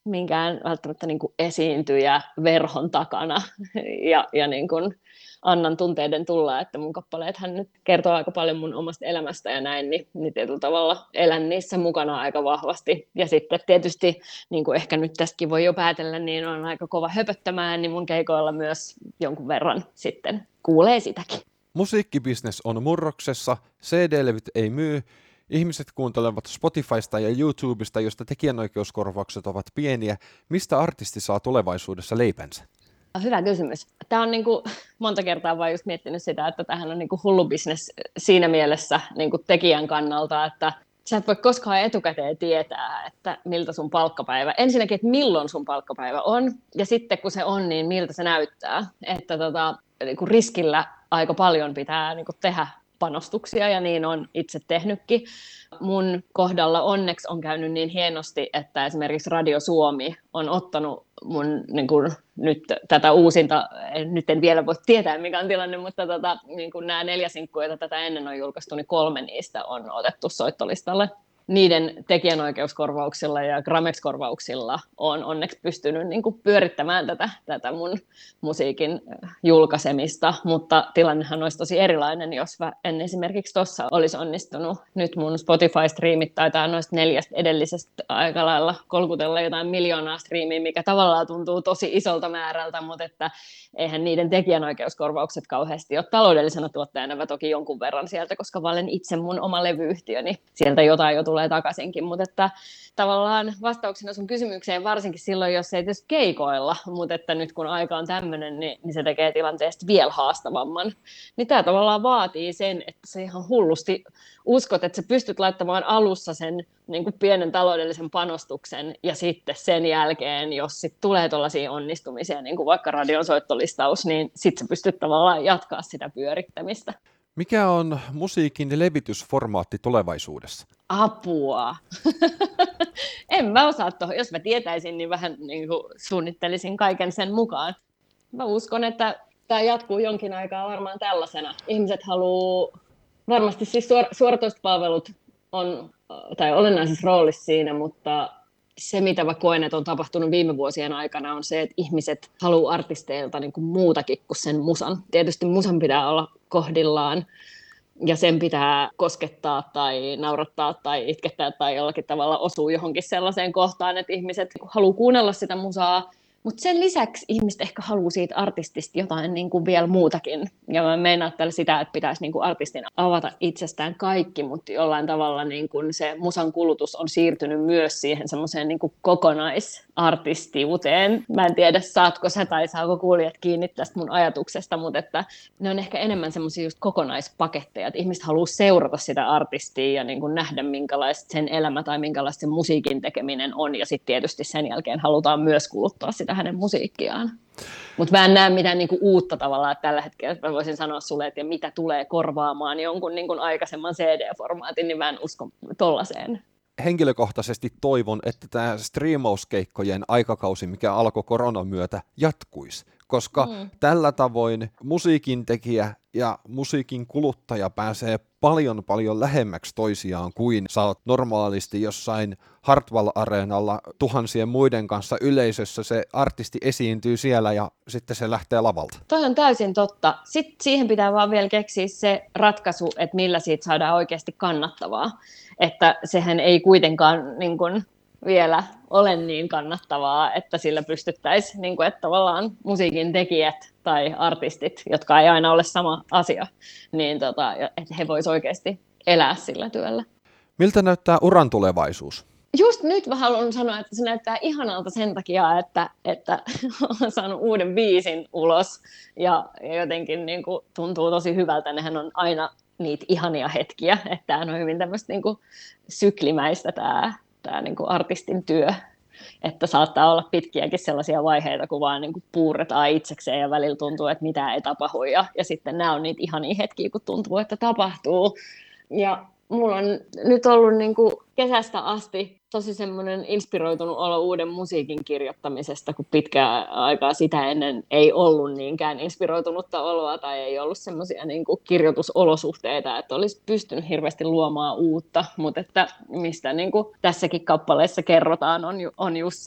minkään välttämättä niin kuin esiintyjä verhon takana ja niin kuin annan tunteiden tulla, että mun kappaleethan nyt kertoo aika paljon mun omasta elämästä ja näin, niin tietyllä tavalla elän niissä mukana aika vahvasti. Ja sitten tietysti, niin kuin ehkä nyt tästäkin voi jo päätellä, niin on aika kova höpöttämään, niin mun keikoilla myös jonkun verran sitten kuulee sitäkin. Musiikkibisnes on murroksessa, CD-levyt ei myy, ihmiset kuuntelevat Spotifysta ja YouTubesta, josta tekijänoikeuskorvaukset ovat pieniä. Mistä artisti saa tulevaisuudessa leipänsä? Hyvä kysymys. Tämä on niin kuin, monta kertaa vaan just miettinyt sitä, että tämähän on niin kuin hullu bisnes siinä mielessä niin kuin tekijän kannalta, että sä et voi koskaan etukäteen tietää, että miltä sun palkkapäivä, ensinnäkin, että milloin sun palkkapäivä on, ja sitten kun se on, niin miltä se näyttää. Että niin kuin riskillä aika paljon pitää niin kuin tehdä panostuksia, ja niin on itse tehnytkin. Mun kohdalla onneksi on käynyt niin hienosti, että esimerkiksi Radio Suomi on ottanut mun niin kuin, nyt tätä uusinta, nyt en vielä voi tietää mikä on tilanne, mutta niin kuin nämä 4 sinkkua, joita tätä ennen on julkaistu, niin 3 niistä on otettu soittolistalle. Niiden tekijänoikeuskorvauksilla ja Gramex-korvauksilla olen onneksi pystynyt niin kuin pyörittämään tätä mun musiikin julkaisemista, mutta tilannehan olisi tosi erilainen, jos en esimerkiksi tuossa olisi onnistunut. Nyt mun Spotify-striimit taitaa noista 4 edellisestä aika lailla kolkutella jotain 1 miljoonaa striimiä, mikä tavallaan tuntuu tosi isolta määrältä, mutta että eihän niiden tekijänoikeuskorvaukset kauheasti ole taloudellisena tuottajana, toki jonkun verran sieltä, koska valen itse mun oma levyyhtiö, niin sieltä jotain jo tulee takaisinkin, mutta että tavallaan vastauksena sun kysymykseen, varsinkin silloin, jos ei tietysti keikoilla, mutta että nyt kun aika on tämmöinen, niin se tekee tilanteesta vielä haastavamman. Niin tämä tavallaan vaatii sen, että sä ihan hullusti uskot, että sä pystyt laittamaan alussa sen niin kuin pienen taloudellisen panostuksen, ja sitten sen jälkeen, jos sit tulee tuollaisia onnistumisia, niin kuin vaikka radion soittolistaus, niin sitten sä pystyt tavallaan jatkaa sitä pyörittämistä. Mikä on musiikin levitysformaatti tulevaisuudessa? Apua. En mä osaa tuohon. Jos mä tietäisin, niin vähän niin kuin suunnittelisin kaiken sen mukaan. Mä uskon, että tämä jatkuu jonkin aikaa varmaan tällaisena. Ihmiset haluaa, varmasti siis suoratoistopalvelut on tai olennaisessa roolissa siinä, mutta se, mitä mä koen, että on tapahtunut viime vuosien aikana, on se, että ihmiset haluaa artisteilta niin kuin muutakin kuin sen musan. Tietysti musan pitää olla kohdillaan, ja sen pitää koskettaa tai naurattaa tai itkettää tai jollakin tavalla osua johonkin sellaiseen kohtaan, että ihmiset haluaa kuunnella sitä musaa, mutta sen lisäksi ihmiset ehkä haluaa siitä artistista jotain niin kuin vielä muutakin. Ja mä meinaan sitä, että pitäisi niin kuin artistin avata itsestään kaikki, mutta jollain tavalla niin kuin se musan kulutus on siirtynyt myös siihen semmoiseen niin kuin kokonaisartistiuteen. Mä en tiedä, saatko sä tai saako kuulijat kiinni tästä mun ajatuksesta, mutta että ne on ehkä enemmän semmoisia just kokonaispaketteja, että ihmiset haluaa seurata sitä artistia ja niin kuin nähdä, minkälaista sen elämä tai minkälaista sen musiikin tekeminen on, ja sitten tietysti sen jälkeen halutaan myös kuluttaa sitä hänen musiikkiaan. Mutta mä en näe mitään niinku uutta tavallaan tällä hetkellä, että mä voisin sanoa sulle, että mitä tulee korvaamaan jonkun niinku aikaisemman CD-formaatin, niin mä en usko tollaiseen. Henkilökohtaisesti toivon, että tämä striimauskeikkojen aikakausi, mikä alkoi koronan myötä, jatkuisi, koska tällä tavoin musiikin tekijä ja musiikin kuluttaja pääsee paljon lähemmäksi toisiaan kuin sä oot normaalisti jossain Hartwall-areenalla tuhansien muiden kanssa yleisössä. Se artisti esiintyy siellä ja sitten se lähtee lavalta. Toi on täysin totta. Sitten siihen pitää vaan vielä keksiä se ratkaisu, että millä siitä saadaan oikeasti kannattavaa. Että sehän ei kuitenkaan niin kun vielä ole niin kannattavaa, että sillä pystyttäisiin, niin kun, että tavallaan musiikin tekijät tai artistit, jotka ei aina ole sama asia, niin että he voisivat oikeasti elää sillä työllä. Miltä näyttää uran tulevaisuus? Just nyt mä haluan sanoa, että se näyttää ihanalta sen takia, että olen saanut uuden biisin ulos ja jotenkin niin kuin tuntuu tosi hyvältä. Nehän on aina niitä ihania hetkiä, että tämä on hyvin tämmöistä niin kuin syklimäistä tämä niin kuin artistin työ. Että saattaa olla pitkiäkin sellaisia vaiheita, kun vaan niin kuin puurretaan itsekseen ja välillä tuntuu, että mitään ei tapahdu. Ja sitten nämä on niitä ihania hetkiä, kun tuntuu, että tapahtuu. Ja mulla on nyt ollut niin kuin kesästä asti tosi semmoinen inspiroitunut olo uuden musiikin kirjoittamisesta, kun pitkään aikaa sitä ennen ei ollut niinkään inspiroitunutta oloa tai ei ollut semmoisia niin kuin kirjoitusolosuhteita, että olisi pystynyt hirveästi luomaan uutta, mutta että mistä niin kuin tässäkin kappaleessa kerrotaan on just